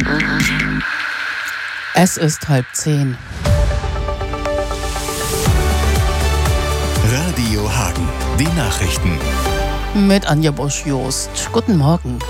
Es ist 9:30. Radio Hagen, die Nachrichten. Mit Anja Bosch-Jost. Guten Morgen.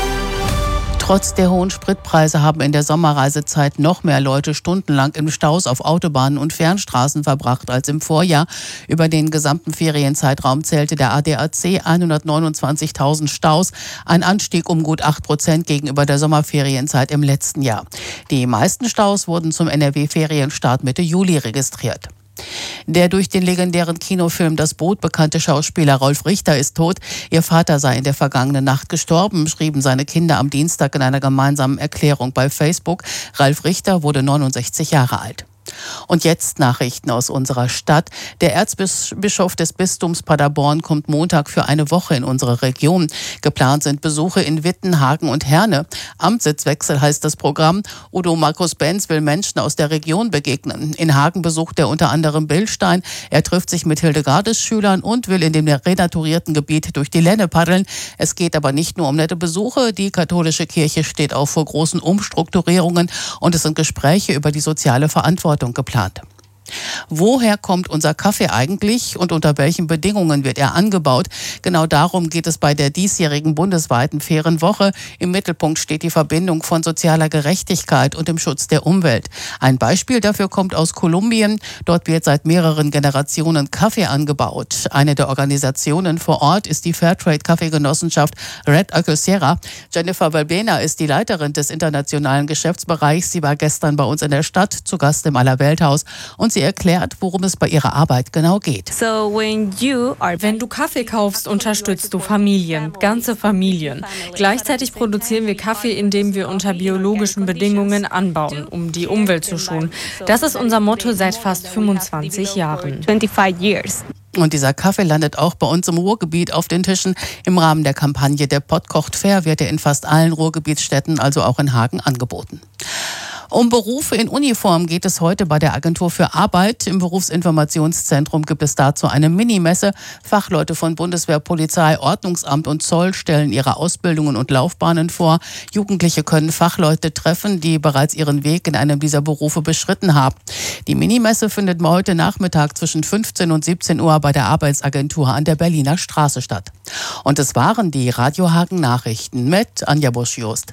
Trotz der hohen Spritpreise haben in der Sommerreisezeit noch mehr Leute stundenlang in Staus auf Autobahnen und Fernstraßen verbracht als im Vorjahr. Über den gesamten Ferienzeitraum zählte der ADAC 129.000 Staus, ein Anstieg um gut 8% gegenüber der Sommerferienzeit im letzten Jahr. Die meisten Staus wurden zum NRW-Ferienstart Mitte Juli registriert. Der durch den legendären Kinofilm Das Boot bekannte Schauspieler Rolf Richter ist tot. Ihr Vater sei in der vergangenen Nacht gestorben, schrieben seine Kinder am Dienstag in einer gemeinsamen Erklärung bei Facebook. Ralf Richter wurde 69 Jahre alt. Und jetzt Nachrichten aus unserer Stadt. Der Erzbischof des Bistums Paderborn kommt Montag für eine Woche in unsere Region. Geplant sind Besuche in Witten, Hagen und Herne. Amtssitzwechsel heißt das Programm. Udo Markus Benz will Menschen aus der Region begegnen. In Hagen besucht er unter anderem Billstein. Er trifft sich mit Hildegardes Schülern und will in dem renaturierten Gebiet durch die Lenne paddeln. Es geht aber nicht nur um nette Besuche. Die katholische Kirche steht auch vor großen Umstrukturierungen und es sind Gespräche über die soziale Verantwortung geplant. Woher kommt unser Kaffee eigentlich und unter welchen Bedingungen wird er angebaut? Genau darum geht es bei der diesjährigen bundesweiten Fairen Woche. Im Mittelpunkt steht die Verbindung von sozialer Gerechtigkeit und dem Schutz der Umwelt. Ein Beispiel dafür kommt aus Kolumbien. Dort wird seit mehreren Generationen Kaffee angebaut. Eine der Organisationen vor Ort ist die Fairtrade-Kaffeegenossenschaft Red Sierra. Jennifer Valbena ist die Leiterin des internationalen Geschäftsbereichs. Sie war gestern bei uns in der Stadt zu Gast im Allerwelthaus und sie erklärt, worum es bei ihrer Arbeit genau geht. Wenn du Kaffee kaufst, unterstützt du Familien, ganze Familien. Gleichzeitig produzieren wir Kaffee, indem wir unter biologischen Bedingungen anbauen, um die Umwelt zu schonen. Das ist unser Motto seit fast 25 Jahren. Und dieser Kaffee landet auch bei uns im Ruhrgebiet auf den Tischen. Im Rahmen der Kampagne Der Pott kocht fair wird er in fast allen Ruhrgebietsstädten, also auch in Hagen, angeboten. Um Berufe in Uniform geht es heute bei der Agentur für Arbeit. Im Berufsinformationszentrum gibt es dazu eine Minimesse. Fachleute von Bundeswehr, Polizei, Ordnungsamt und Zoll stellen ihre Ausbildungen und Laufbahnen vor. Jugendliche können Fachleute treffen, die bereits ihren Weg in einem dieser Berufe beschritten haben. Die Minimesse findet heute Nachmittag zwischen 15 und 17 Uhr bei der Arbeitsagentur an der Berliner Straße statt. Und es waren die Radio Hagen Nachrichten mit Anja Bosch-Jost.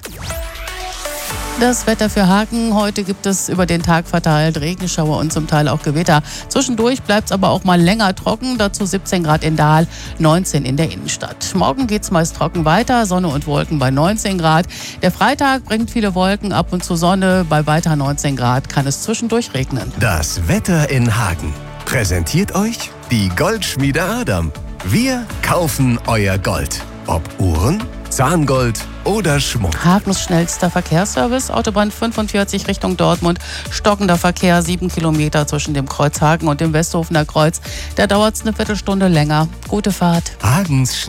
Das Wetter für Hagen. Heute gibt es über den Tag verteilt Regenschauer und zum Teil auch Gewitter. Zwischendurch bleibt es aber auch mal länger trocken. Dazu 17 Grad in Dahl, 19 in der Innenstadt. Morgen geht es meist trocken weiter. Sonne und Wolken bei 19 Grad. Der Freitag bringt viele Wolken, ab und zu Sonne. Bei weiter 19 Grad kann es zwischendurch regnen. Das Wetter in Hagen. Präsentiert euch die Goldschmiede Adam. Wir kaufen euer Gold. Ob Uhren, Zahngold oder Schmuck. Hagens schnellster Verkehrsservice, Autobahn 45 Richtung Dortmund. Stockender Verkehr, 7 Kilometer zwischen dem Kreuz Hagen und dem Westhofener Kreuz. Da dauert es eine Viertelstunde länger. Gute Fahrt. Hagens